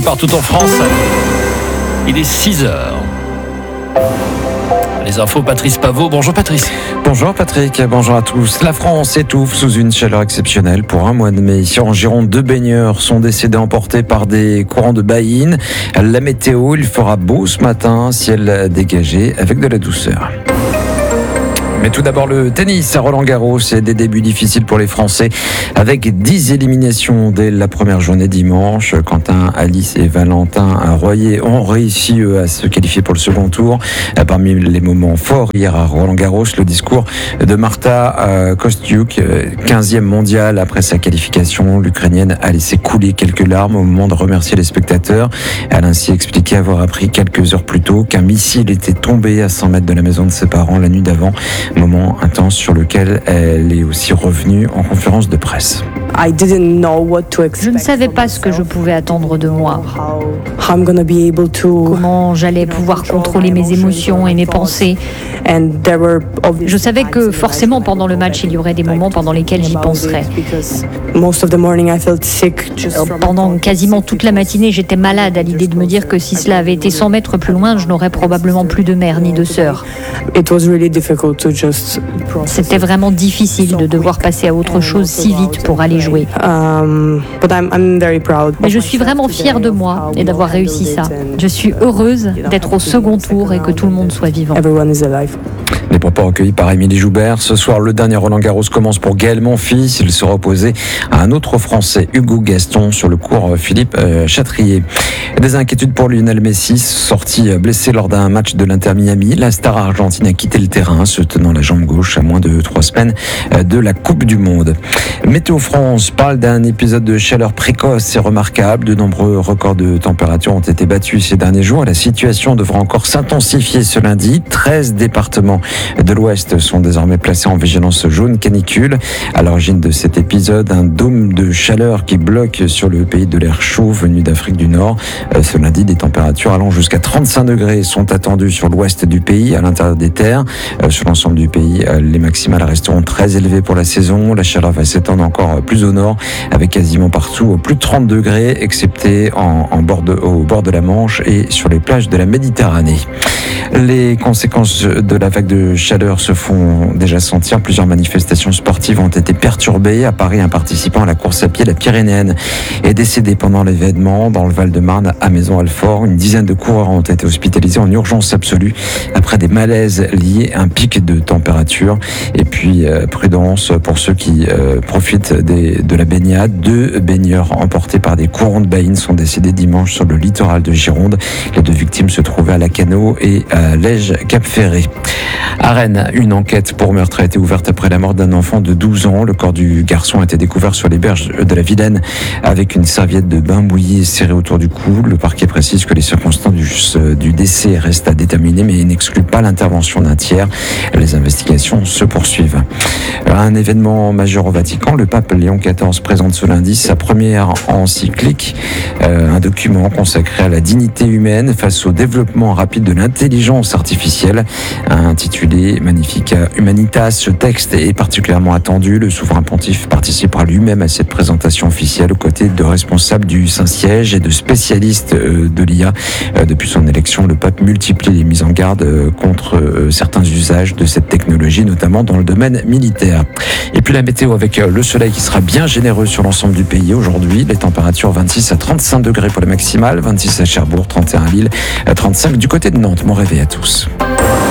Partout en France, il est 6h. Les infos, Patrice Paveau. Bonjour Patrice. Bonjour Patrick, bonjour à tous. La France étouffe sous une chaleur exceptionnelle pour un mois de mai. Ici en Gironde, 2 baigneurs sont décédés emportés par des courants de baïne. La météo, il fera beau ce matin, ciel dégagé avec de la douceur. Mais tout d'abord le tennis à Roland-Garros, c'est des débuts difficiles pour les Français avec 10 éliminations dès la première journée dimanche. Quentin, Alice et Valentin Royer ont réussi à se qualifier pour le second tour. Parmi les moments forts hier à Roland-Garros, le discours de Marta Kostyuk, 15e mondiale après sa qualification. L'Ukrainienne a laissé couler quelques larmes au moment de remercier les spectateurs. Elle a ainsi expliqué avoir appris quelques heures plus tôt qu'un missile était tombé à 100 mètres de la maison de ses parents la nuit d'avant. Moment intense sur lequel elle est aussi revenue en conférence de presse. Je ne savais pas ce que je pouvais attendre de moi. Comment j'allais pouvoir contrôler mes émotions et mes pensées. Je savais que forcément pendant le match, il y aurait des moments pendant lesquels j'y penserais. Pendant quasiment toute la matinée, j'étais malade à l'idée de me dire que si cela avait été 100 mètres plus loin, je n'aurais probablement plus de mère ni de sœur. C'était vraiment difficile de devoir passer à autre chose si vite pour aller jouer. Mais je suis vraiment fière de moi et d'avoir réussi ça. Je suis heureuse d'être au second tour et que tout le monde soit vivant. Les propos recueillis par Émilie Joubert. Ce soir, le dernier Roland-Garros commence pour Gaël Monfils. Il sera opposé à un autre Français, Hugo Gaston, sur le court Philippe Chatrier. Des inquiétudes pour Lionel Messi, sorti blessé lors d'un match de l'Inter Miami. La star argentine a quitté le terrain, se tenant la jambe gauche à moins de 3 semaines de la Coupe du Monde. Météo France parle d'un épisode de chaleur précoce et remarquable. De nombreux records de température ont été battus ces derniers jours. La situation devra encore s'intensifier ce lundi. 13 départements de l'Ouest sont désormais placés en vigilance jaune canicule. À l'origine de cet épisode, un dôme de chaleur qui bloque sur le pays de l'air chaud venu d'Afrique du Nord. Ce lundi, des températures allant jusqu'à 35 degrés sont attendues sur l'ouest du pays, à l'intérieur des terres. Sur l'ensemble du pays, les maximales resteront très élevées pour la saison. La chaleur va s'étendre encore plus au nord, avec quasiment partout plus de 30 degrés, excepté au bord de la Manche et sur les plages de la Méditerranée. Les conséquences de la vague de chaleur se font déjà sentir. Plusieurs manifestations sportives ont été perturbées. À Paris, un participant à la course à pied, la Pyrénéenne, est décédé pendant l'événement. Dans le Val-de-Marne, à Maison-Alfort, une dizaine de coureurs ont été hospitalisés en urgence absolue après des malaises liés à un pic de température. Et puis, prudence pour ceux qui profitent de la baignade. 2 baigneurs emportés par des courants de baïne sont décédés dimanche sur le littoral de Gironde. Les 2 victimes se trouvaient à Lacanau et à Lège-Cap-Ferré. À Rennes, une enquête pour meurtre a été ouverte après la mort d'un enfant de 12 ans. Le corps du garçon a été découvert sur les berges de la Vilaine avec une serviette de bain mouillée serrée autour du cou. Le parquet précise que les circonstances du décès restent à déterminer, mais n'exclut pas l'intervention d'un tiers. Les investigations se poursuivent. Un événement majeur au Vatican, le pape Léon XIV présente ce lundi sa première encyclique, un document consacré à la dignité humaine face au développement rapide de l'intelligence artificielle, intitulé Magnificat Humanitas. Ce texte est particulièrement attendu. Le souverain pontife participera lui-même à cette présentation officielle aux côtés de responsables du Saint-Siège et de spécialistes de l'IA. Depuis son élection, le pape multiplie les mises en garde contre certains usages de cette technologie, notamment dans le domaine militaire. Et puis la météo avec le soleil qui sera bien généreux sur l'ensemble du pays aujourd'hui. Les températures 26 à 35 degrés pour les maximales, 26 à Cherbourg, 31 à Lille, 35 du côté de Nantes. Bon réveil à tous.